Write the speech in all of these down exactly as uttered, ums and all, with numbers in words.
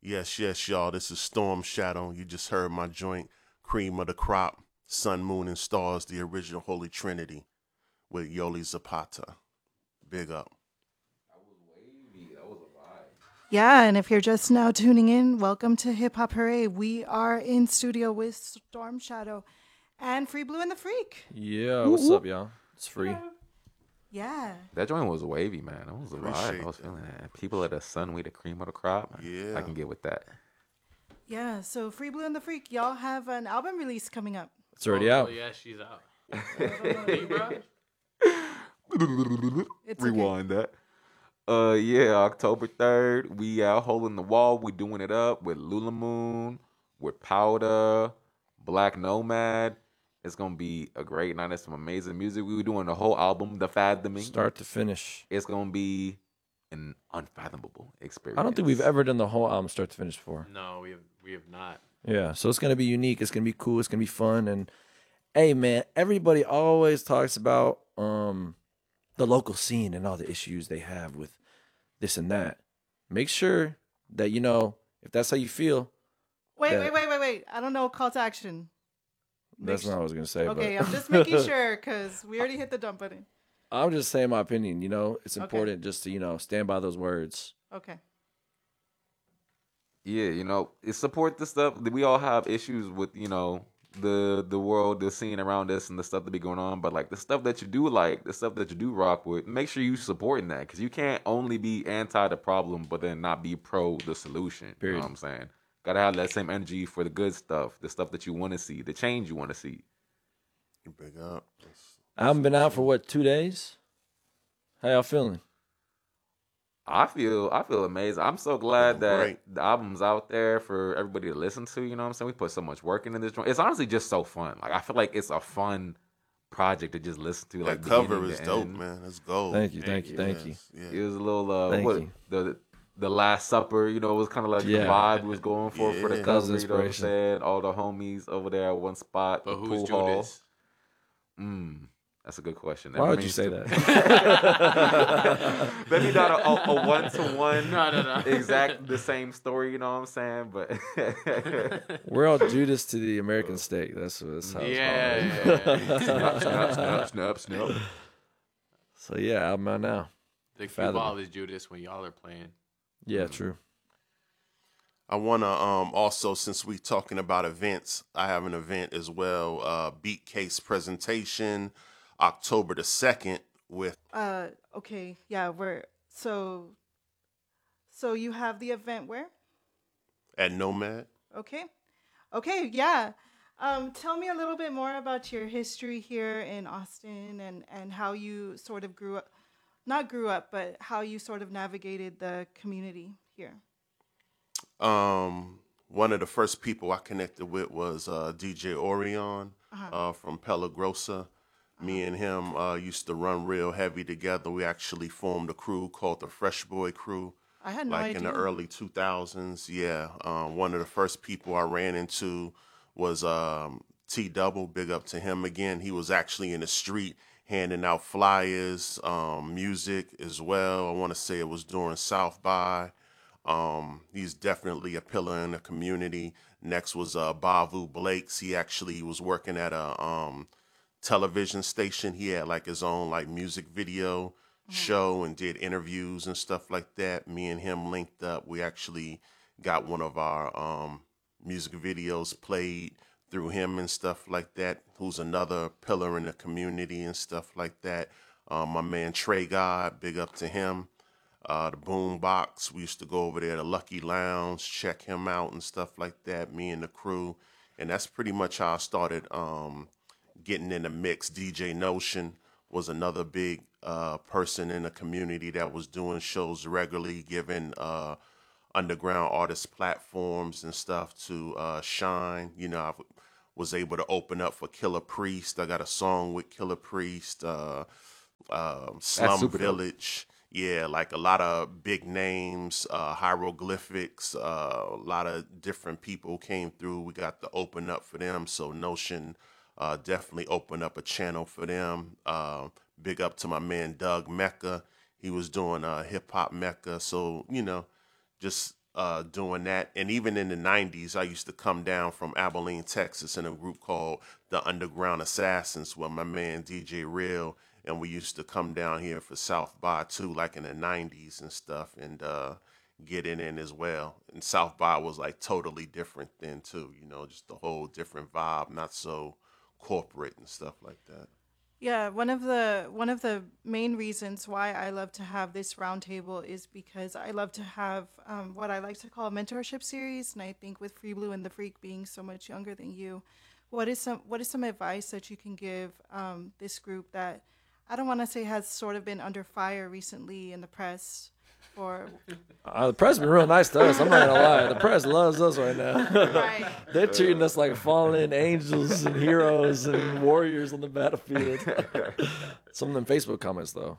Yes, yes, y'all. This is Storm Shadow. You just heard my joint, Cream of the Crop, Sun, Moon, and Stars, the original Holy Trinity with Yoli Zapata. Big up. That was wavy. That was a vibe. Yeah, and if you're just now tuning in, welcome to Hip Hop Hooray. We are in studio with Storm Shadow and Free Blue and the Freak. Yeah, what's up, y'all? It's free. Yeah. That joint was wavy, man. That was a Appreciate vibe. I was that. feeling that. People at the sun, we the cream of the crop. Yeah. I can get with that. Yeah, so Free Blue and the Freak, y'all have an album release coming up. It's already oh, out. Oh, yeah, she's out. You, bro? It's Rewind that. Uh, yeah, October third, we out holding the wall. We doing it up with Lula Moon, with Powder, Black Nomad. It's gonna be a great night. It's some amazing music. We were doing the whole album, The Fathoming. Start to finish. It's gonna be an unfathomable experience. I don't think we've ever done the whole album start to finish before. No, we have we have not. Yeah, so it's gonna be unique. It's gonna be cool. It's gonna be fun. And hey, man, everybody always talks about um the local scene and all the issues they have with this and that. Make sure that you know if that's how you feel. Wait, Yeah. wait, wait, wait, wait. I don't know call to action. That's Make not what I was gonna say. Okay, but I'm just making sure because we already hit the dump button. I'm just saying my opinion. You know, it's Okay. important just to you know stand by those words. Okay. Yeah, you know, it support the stuff that we all have issues with, you know, the the world, the scene around us, and the stuff that be going on. But like the stuff that you do like, the stuff that you do rock with, make sure you supporting that because you can't only be anti the problem, but then not be pro the solution. Period. You know what I'm saying? Gotta have that same energy for the good stuff, the stuff that you want to see, the change you want to see. Big up. That's- I haven't been out for what two days. How y'all feeling? I feel I feel amazing. I'm so glad that Great. the album's out there for everybody to listen to. You know what I'm saying? We put so much work into this joint. It's honestly just so fun. Like I feel like it's a fun project to just listen to. Like That cover beginning is to dope, end. man. That's gold. Thank you, thank you, thank you. Yes, It Yeah. was a little uh, Thank what you. the the Last Supper. You know, it was kind of like Yeah. the vibe we was going for for the Yeah. That was cover. You know what I'm inspiration. saying? All the homies over there at one spot. But the who's pool hall. Judas? Mm, that's a good question. That Why would you remains say to- that? Maybe not a, a, a one-to-one No, no, no. exact the same story, you know what I'm saying? But We're all Judas to the American steak. That's that's how it's Yeah, called. yeah, yeah. snap, snap, snap, snap, snap. So yeah, album out now. The cue Fathom. ball is Judas when y'all are playing. Yeah, true. I want to um, also, since we talking about events, I have an event as well, uh, Beat Case presentation, October the second with, Uh, okay. Yeah, we're so. So you have the event where? at Nomad. Okay. Okay. Yeah. Um, tell me a little bit more about your history here in Austin and and how you sort of grew up, not grew up, but how you sort of navigated the community here. Um, one of the first people I connected with was uh, D J Orion uh, from Pella Grossa. Me and him uh, used to run real heavy together. We actually formed a crew called the Fresh Boy Crew. I had no like idea. in the early two thousands. Yeah, um, one of the first people I ran into was um, T Double. Big up to him again. He was actually in the street handing out flyers, um, music as well. I want to say it was during South by. Um, he's definitely a pillar in the community. Next was uh, Bavu Blakes. He actually was working at a um, television station. He had like his own like music video show and did interviews and stuff like that. Me and him linked up. We actually got one of our um, music videos played through him and stuff like that, who's another pillar in the community and stuff like that. Um, my man Trey God, big up to him. Uh, the Boom Box, we used to go over there to Lucky Lounge, check him out and stuff like that, me and the crew. And that's pretty much how I started um, getting in the mix. D J Notion was another big uh, person in the community that was doing shows regularly, giving uh, underground artists platforms and stuff to uh, shine. You know, I w- was able to open up for Killer Priest. I got a song with Killer Priest, uh, uh, Slum super dope. Village. Yeah, like a lot of big names, uh, hieroglyphics, uh, a lot of different people came through. We got to open up for them. So Notion uh, definitely opened up a channel for them. Uh, big up to my man Doug Mecca. He was doing uh, Hip Hop Mecca. So, you know, just uh, doing that. And even in the nineties, I used to come down from Abilene, Texas, in a group called the Underground Assassins with my man D J Real. And we used to come down here for South by too, like in the nineties and stuff, and uh, get in in as well. And South by was like totally different then too, you know, just a whole different vibe, not so corporate and stuff like that. Yeah, one of the one of the main reasons why I love to have this roundtable is because I love to have um, what I like to call a mentorship series, and I think with Free Blue and the Freak being so much younger than you, what is some what is some advice that you can give um, this group that I don't want to say has sort of been under fire recently in the press, or Uh, the press been real nice to us. I'm not gonna lie. The press loves us right now. right? They're treating us like fallen angels and heroes and warriors on the battlefield. Some of them Facebook comments, though.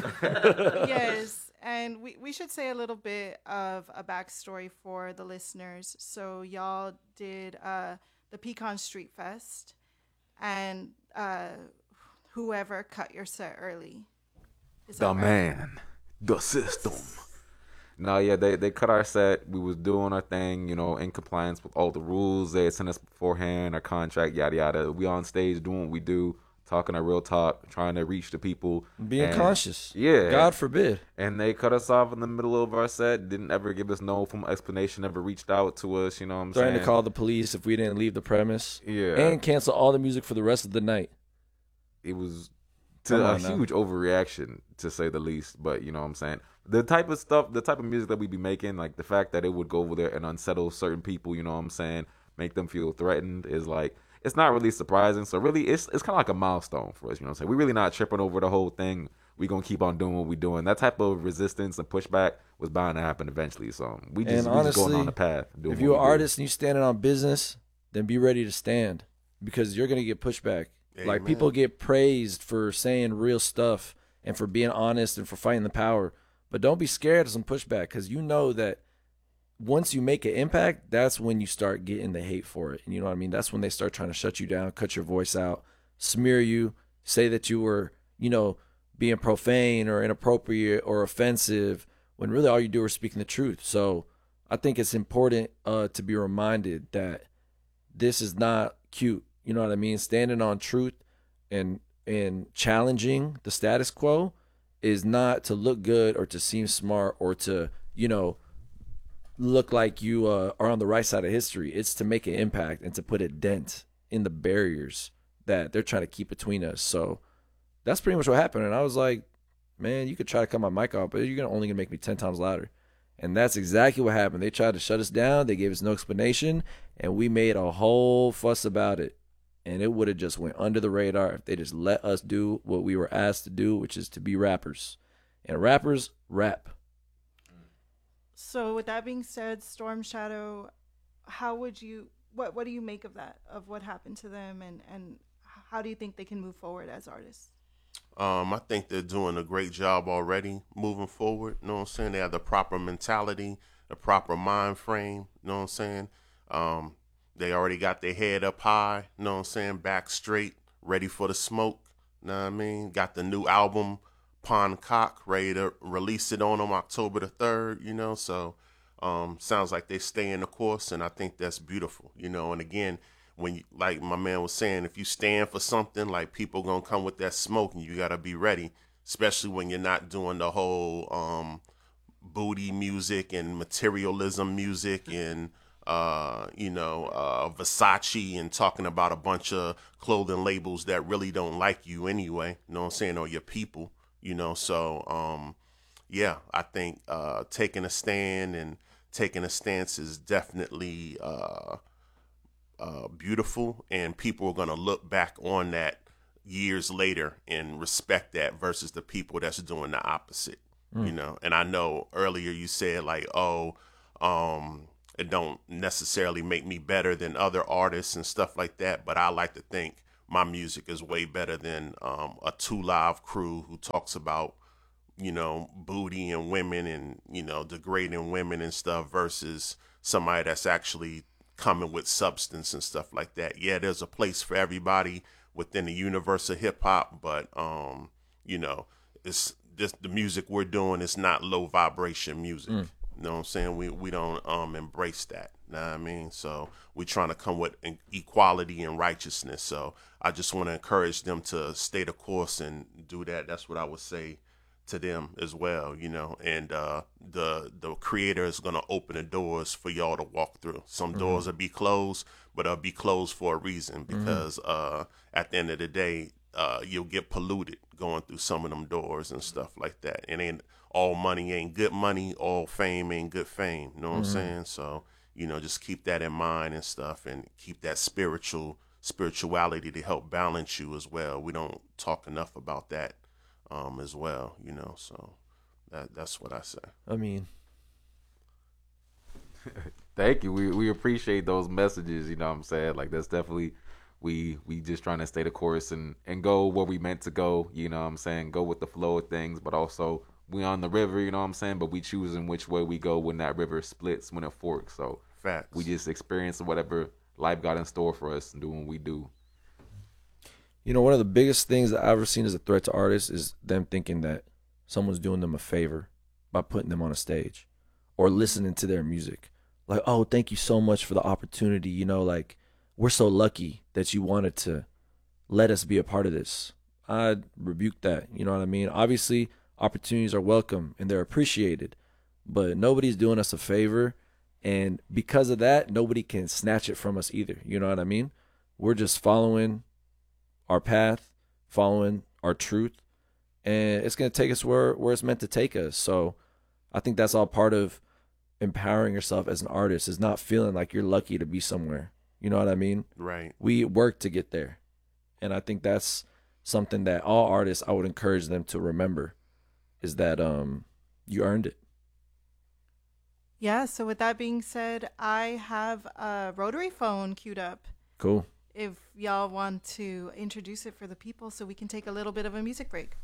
Yes, and we, we should say a little bit of a backstory for the listeners. So y'all did uh, the Pecan Street Fest, and uh, whoever cut your set early. Is that The right? man, the system. No, yeah, they, they cut our set. We was doing our thing, you know, in compliance with all the rules. They had sent us beforehand, our contract, yada, yada. We on stage doing what we do, talking our real talk, trying to reach the people. Being And- conscious. Yeah. God forbid. And they cut us off in the middle of our set, didn't ever give us no formal explanation, never reached out to us, you know what I'm Threatening saying? to call the police if we didn't leave the premise. Yeah. And cancel all the music for the rest of the night. It was Come to a on now. huge overreaction, to say the least. But you know what I'm saying? The type of stuff, the type of music that we be making, like the fact that it would go over there and unsettle certain people, you know what I'm saying, make them feel threatened, is like, it's not really surprising. So really, it's it's kind of like a milestone for us, you know what I'm saying? We're really not tripping over the whole thing. We gonna keep on doing what we doing. That type of resistance and pushback was bound to happen eventually. So we just, And we just going honestly, on the path. doing If what you're we an do. artist and you standing on business, then be ready to stand because you're gonna get pushback. Like Amen. people get praised for saying real stuff and for being honest and for fighting the power, but don't be scared of some pushback because you know that once you make an impact, that's when you start getting the hate for it. And you know what I mean? That's when they start trying to shut you down, cut your voice out, smear you, say that you were, you know, being profane or inappropriate or offensive when really all you do is speaking the truth. So I think it's important uh, to be reminded that this is not cute. You know what I mean? Standing on truth and and challenging the status quo is not to look good or to seem smart or to, you know, look like you uh, are on the right side of history. It's to make an impact and to put a dent in the barriers that they're trying to keep between us. So that's pretty much what happened. And I was like, man, you could try to cut my mic off, but you're gonna only gonna make me ten times louder. And that's exactly what happened. They tried to shut us down. They gave us no explanation, and we made a whole fuss about it. And it would have just went under the radar if they just let us do what we were asked to do, which is to be rappers. And rappers rap. So with that being said, Storm Shadow, how would you what what do you make of that, of what happened to them, and and how do you think they can move forward as artists? Um, I think they're doing a great job already moving forward. You know what I'm saying? They have the proper mentality, the proper mind frame. You know what I'm saying? Um, they already got their head up high. You know what I'm saying? Back straight, ready for the smoke. You know what I mean? Got the new album, Pond Cock, ready to release it on them October the third, you know? So um, sounds like they stay in the course, and I think that's beautiful, you know? And again, when you, like my man was saying, if you stand for something, like people gonna come with that smoke, and you gotta be ready, especially when you're not doing the whole um, booty music and materialism music and uh, you know uh, Versace and talking about a bunch of clothing labels that really don't like you anyway. You know what I'm saying, or your people. You know, so um, yeah, I think uh, taking a stand and taking a stance is definitely Uh, Uh, beautiful, and people are going to look back on that years later and respect that versus the people that's doing the opposite, mm. you know. And I know earlier you said like, oh, um, it don't necessarily make me better than other artists and stuff like that, but I like to think my music is way better than um, a Two Live Crew who talks about, you know, booty and women and, you know, degrading women and stuff versus somebody that's actually coming with substance and stuff like that. Yeah, there's a place for everybody within the universe of hip hop, but um, you know, it's just the music we're doing is not low vibration music. Mm. You know what I'm saying? We we don't um embrace that. Know what I mean? So we trying to come with e- equality and righteousness. So I just want to encourage them to stay the course and do that. That's what I would say to them as well, you know. And uh, the the creator is gonna open the doors for y'all to walk through. Some mm-hmm. doors will be closed, but they'll be closed for a reason because mm-hmm. uh, at the end of the day, uh, you'll get polluted going through some of them doors and stuff like that. And ain't all money ain't good money, all fame ain't good fame. You know what mm-hmm. I'm saying? So you know, just keep that in mind and stuff, and keep that spiritual spirituality to help balance you as well. We don't talk enough about that. Um, as well, you know, so that that's what I say. I mean, thank you. We we appreciate those messages. You know what I'm saying? Like that's definitely we we just trying to stay the course and and go where we meant to go. You know what I'm saying? Go with the flow of things, but also we on the river. You know what I'm saying? But we choosing which way we go when that river splits, when it forks. So facts. We just experience whatever life got in store for us and doing what we do. You know, one of the biggest things that I've ever seen as a threat to artists is them thinking that someone's doing them a favor by putting them on a stage or listening to their music. Like, oh, thank you so much for the opportunity. You know, like, we're so lucky that you wanted to let us be a part of this. I rebuke that. You know what I mean? Obviously, opportunities are welcome and they're appreciated, but nobody's doing us a favor. And because of that, nobody can snatch it from us either. You know what I mean? We're just following our path, following our truth, and it's going to take us where, where it's meant to take us. So I think that's all part of empowering yourself as an artist, is not feeling like you're lucky to be somewhere. You know what I mean? Right. We work to get there. And I think that's something that all artists, I would encourage them to remember, is that um, you earned it. Yeah, so with that being said, I have a rotary phone queued up. Cool. If y'all want to introduce it for the people so we can take a little bit of a music break.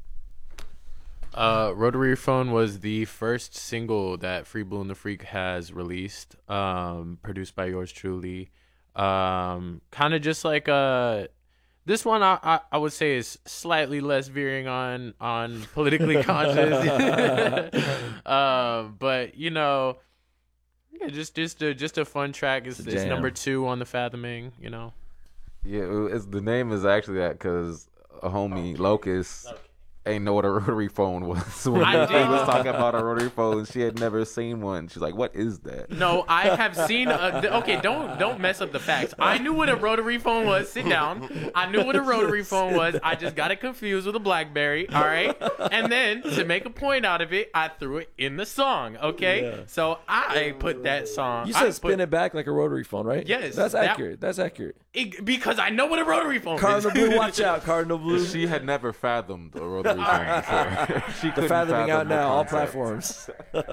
Uh, Rotary Phone was the first single that Free Blue and the Freak has released, um, produced by yours truly. Um, kind of just like uh, this one I, I, I would say is slightly less veering on, on politically conscious. um, but, you know, yeah, just just a, just a fun track. It's, It's a it's jam. number two on the Fathoming, you know. Yeah, it's, the name is actually that because a homie, Locust, ain't know what a rotary phone was. When I he did. was talking about a rotary phone, she had never seen one. She's like, what is that? No, I have seen. A, th- okay, don't don't mess up the facts. I knew what a rotary phone was. Sit down. I knew what a rotary phone was. I just got it confused with a BlackBerry. All right, and then to make a point out of it, I threw it in the song. Okay, Yeah. so I put that song. You I said put, spin it back like a rotary phone, right? Yes, That's that- accurate. That's accurate. it, because I know what a rotary phone Cardinal is. Blue, watch out, Cardinal Blue. She had never fathomed a rotary phone before. She The couldn't fathoming out fathom the now, all concept. platforms.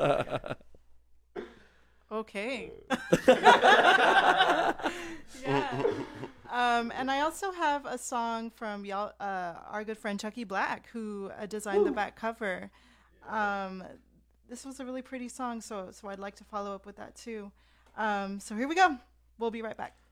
Okay. Yeah. Um, and I also have a song from y'all, uh, our good friend Chucky Black, who uh, designed the back cover. Um, this was a really pretty song, so so I'd like to follow up with that too. Um, so here we go. We'll be right back.